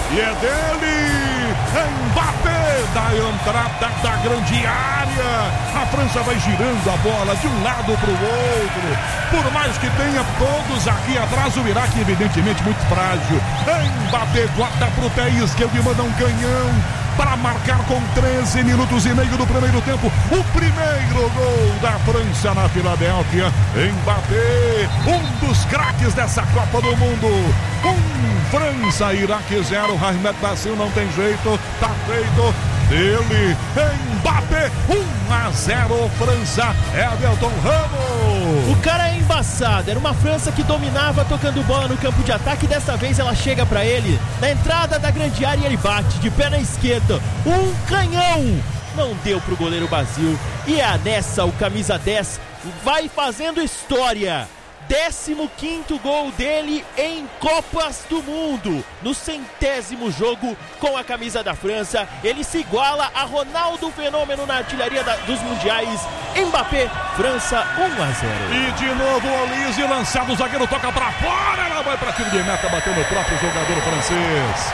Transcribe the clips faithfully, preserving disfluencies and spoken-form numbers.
E é dele, Mbappé, da entrada da grande área. A França vai girando a bola de um lado para o outro. Por mais que tenha todos aqui atrás, o Iraque evidentemente muito frágil. Mbappé guarda para o pé esquerdo e manda um canhão para marcar com treze minutos e meio do primeiro tempo o primeiro gol da França na Filadélfia. Mbappé, um dos craques dessa Copa do Mundo. Um França, Iraque zero. Rahmet Bassil não tem jeito, tá feito. Dele, Mbappé, um a zero França, Everton Ramos. O cara é embaçado, era uma França que dominava tocando bola no campo de ataque. Dessa vez ela chega pra ele na entrada da grande área e ele bate de pé na esquerda, um canhão. Não deu pro goleiro Bassil e é nessa o camisa dez vai fazendo história. décimo quinto gol dele em Copas do Mundo. No centésimo jogo com a camisa da França, ele se iguala a Ronaldo Fenômeno na artilharia da, dos mundiais. Mbappé, França um a zero. E de novo o Olise lançado, o zagueiro toca pra fora, ela vai pra tiro de meta, bateu no próprio jogador francês.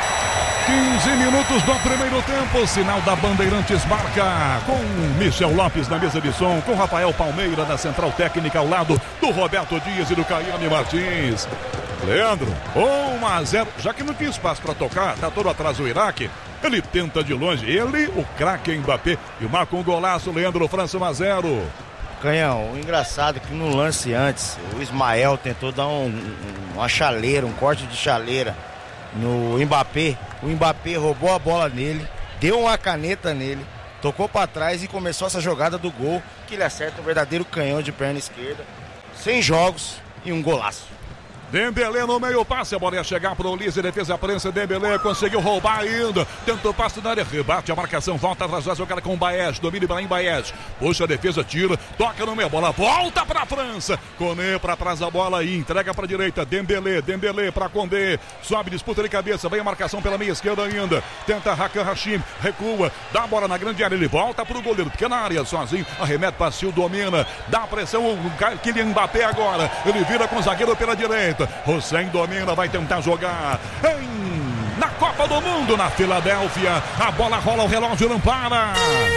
quinze minutos do primeiro tempo, sinal da Bandeirantes marca, com Michel Lopes na mesa de som, com Rafael Palmeira na central técnica ao lado do Roberto Dias e do Caiane Martins. Leandro, um a zero, já que não tinha espaço para tocar, tá todo atrás do Iraque, ele tenta de longe, ele, o craque Mbappé, e marca um golaço, Leandro, França um a zero. Canhão, o engraçado é que no lance antes, o Ismael tentou dar um, um, uma chaleira, um corte de chaleira no Mbappé. O Mbappé roubou a bola nele, deu uma caneta nele, tocou para trás e começou essa jogada do gol, que ele acerta um verdadeiro canhão de perna esquerda, sem jogos e um golaço. Dembélé no meio passe, a bola ia chegar para o Olise, defesa prensa, Dembélé conseguiu roubar ainda, tentou passe na área, rebate a marcação, volta atrás da jogada com o Baez, domina Ibrahim Baez, puxa a defesa, tira, toca no meio, bola volta para a França, Koné para trás da bola e entrega para a direita, Dembélé, Dembélé para Condé, sobe, disputa de cabeça, vem a marcação pela meia esquerda ainda, tenta Hakan Hashim, recua, dá a bola na grande área, ele volta para o goleiro, pequena área, sozinho, arremete, Bassil, domina, dá pressão, o Kylian Mbappé agora, ele vira com o zagueiro pela direita, Hussein domina, vai tentar jogar em, na Copa do Mundo, na Filadélfia. A bola rola, o relógio não para.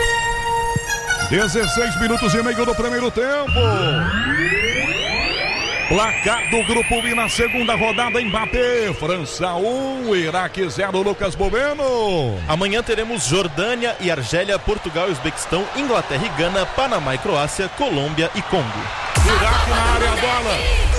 dezesseis minutos e meio do primeiro tempo. Placar do Grupo I na segunda rodada, Mbappé, França um, Iraque zero, Lucas Boveno. Amanhã teremos Jordânia e Argélia, Portugal e Uzbequistão, Inglaterra e Gana, Panamá e Croácia, Colômbia e Congo. Iraque na área, a bola.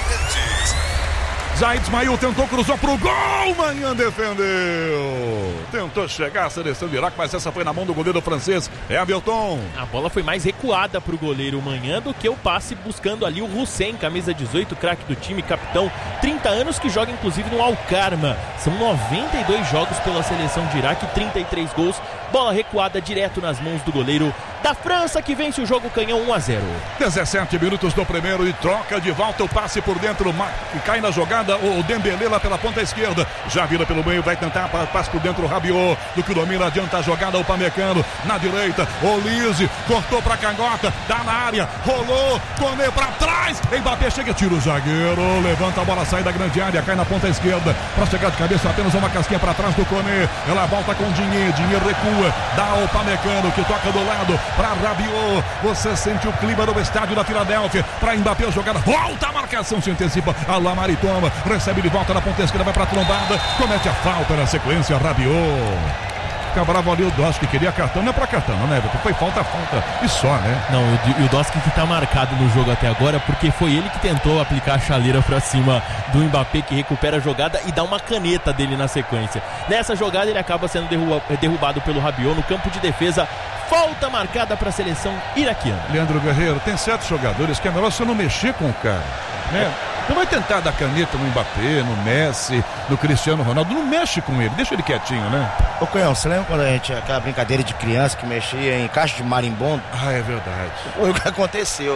Zaid Ismail tentou, cruzou pro gol, Manhã defendeu. Tentou chegar a seleção do Iraque, mas essa foi na mão do goleiro francês, Everton. A bola foi mais recuada pro goleiro Manhã do que o passe buscando ali o Hussein, camisa dezoito, craque do time, capitão, trinta anos, que joga inclusive no Al-Karma. São noventa e dois jogos pela seleção de Iraque, trinta e três gols. Bola recuada direto nas mãos do goleiro da França, que vence o jogo, canhão um a zero. dezessete minutos do primeiro e troca de volta o passe por dentro, cai na jogada o Dembélé lá pela ponta esquerda, já vira pelo meio, vai tentar passe por dentro o Rabiot, do que domina, adianta a jogada, o Pamecano na direita, Olise cortou pra canhota, dá na área, rolou, Koné pra trás, Mbappé chega, tira o zagueiro, levanta a bola, sai da grande área, cai na ponta esquerda, pra chegar de cabeça, apenas uma casquinha pra trás do Koné, ela volta com o Dinheiro, Dinheiro recua, dá ao Pamecano, que toca do lado, para Rabiot, você sente o clima do estádio da Filadélfia, para Mbappé jogada, volta a marcação, se antecipa, a Lamari toma, recebe de volta na ponta esquerda, vai pra trombada, comete a falta na sequência, Rabiot. Fica bravo ali o Dosk, que queria cartão, não é pra cartão, não, né, Everton? Foi falta, falta, e só, né? Não, e o Dosk que tá marcado no jogo até agora, porque foi ele que tentou aplicar a chaleira pra cima do Mbappé, que recupera a jogada e dá uma caneta dele na sequência. Nessa jogada ele acaba sendo derrubado pelo Rabiot no campo de defesa. Falta marcada para a seleção iraquiana. Leandro Guerreiro, tem certos jogadores que é melhor você não mexer com o cara, né? Não vai tentar dar caneta no Mbappé, no Messi, no Cristiano Ronaldo. Não mexe com ele, deixa ele quietinho, né? Ô Canhão, você lembra quando a gente, aquela brincadeira de criança que mexia em caixa de marimbondo? Ah, é verdade. Foi o que aconteceu.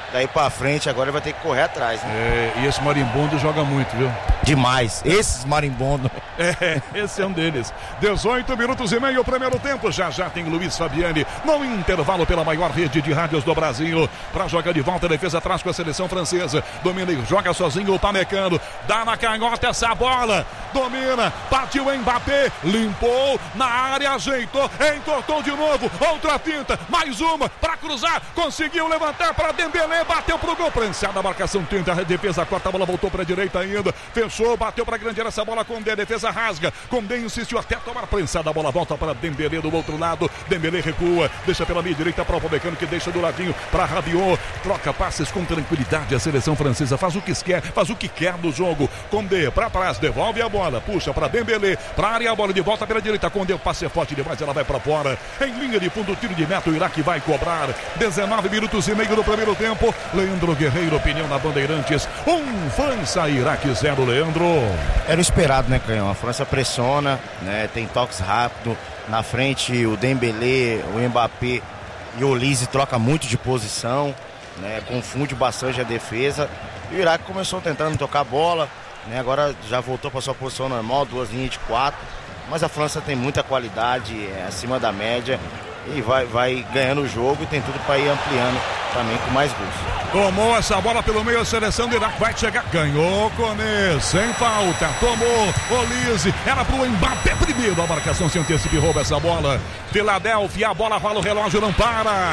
daí pra frente agora vai ter que correr atrás, né? É, e esse marimbondo joga muito, viu? Demais, esses marimbondos. É, esse é um deles. dezoito minutos e meio, primeiro tempo. Já já tem Luiz Fabiani no intervalo pela maior rede de rádios do Brasil. Pra jogar de volta, defesa atrás com a seleção francesa. Domina e joga sozinho o Pamecano. Dá na canhota essa bola. Domina, partiu o Mbappé. Limpou na área, ajeitou, entortou de novo. Outra finta, mais uma pra cruzar. Conseguiu levantar para Dembélé. Bateu pro gol. Prensada a marcação, tenta a defesa. Corta a bola, voltou pra direita ainda. Fechou, bateu pra grande área essa bola com D. Defesa rasga. Condé insistiu até tomar prensada. A bola volta para Dembélé do outro lado. Dembélé recua, deixa pela meia direita para o Pamecano que deixa do ladinho para Rabiot. Troca passes com tranquilidade. A seleção francesa faz o que quer, faz o que quer do jogo. Condé para trás, devolve a bola, puxa para Dembélé, para área, a bola de volta pela direita. Condé, o passe é forte demais, ela vai para fora. Em linha de fundo, tiro de meta, o Iraque vai cobrar. dezenove minutos e meio do primeiro tempo. Leandro Guerreiro, opinião na Bandeirantes. Um França, Iraque zero, Leandro. Era o esperado, né, Canhão? A França pressiona, né? Tem toques rápidos. Na frente, o Dembélé, o Mbappé e o Olise troca muito de posição, né? Confunde bastante a defesa. E o Iraque começou tentando tocar a bola, né? Agora já voltou para sua posição normal, duas linhas de quatro. Mas a França tem muita qualidade, é acima da média. E vai, vai ganhando o jogo e tem tudo para ir ampliando também com mais gols. Tomou essa bola pelo meio, a seleção do Iraque vai chegar. Ganhou Koné, sem falta. Tomou Olise, era pro Mbappé primeiro. A marcação se antecipa e rouba essa bola. Filadélfia, a bola rola, o relógio não para.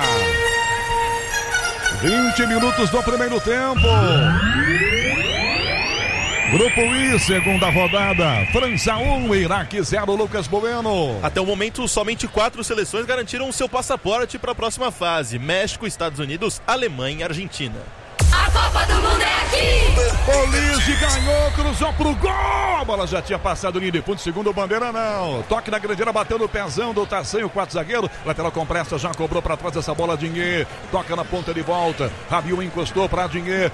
vinte minutos do primeiro tempo. Grupo I, segunda rodada. França um, Iraque zero, Lucas Bueno. Até o momento, somente quatro seleções garantiram seu passaporte para a próxima fase: México, Estados Unidos, Alemanha e Argentina. A Copa do Mundo é aqui! Olise ganhou, cruzou pro gol! A bola já tinha passado linha de fundo, segundo bandeira não. Toque na grandeira, bateu no pezão do Tassinho, quatro zagueiro. Lateral com pressa, já cobrou pra trás essa bola, Dinhe. Toca na ponta de volta. Rabiot encostou pra Dinhe.